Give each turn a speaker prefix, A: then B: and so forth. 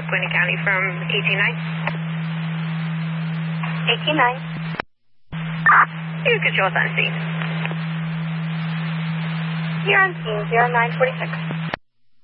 A: Susquehanna County from 189.
B: 189.
A: You could show us on scene.
B: Here on scene, 0946.